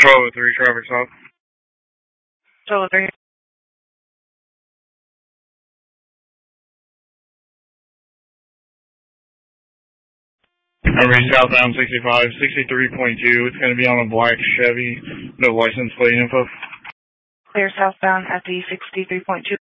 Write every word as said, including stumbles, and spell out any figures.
twelve oh three, traffic stop. twelve oh three. Number southbound sixty-five, sixty-three point two. It's going to be on a black Chevy. No license plate info. Clear southbound at the sixty-three point two.